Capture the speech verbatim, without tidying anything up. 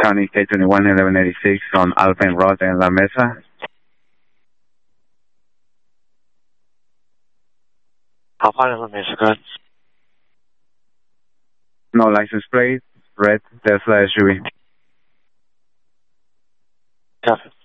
County K twenty-one eleven eighty-six on Alpine Road en La Mesa. How far in La Mesa, good? No license plate, red Tesla S U V. Copy.